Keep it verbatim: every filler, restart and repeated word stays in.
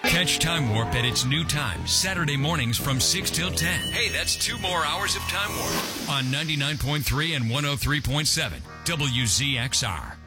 Catch Time Warp at its new time, Saturday mornings from six till ten. Hey, that's two more hours of Time Warp on ninety-nine point three and one oh three point seven W Z X R.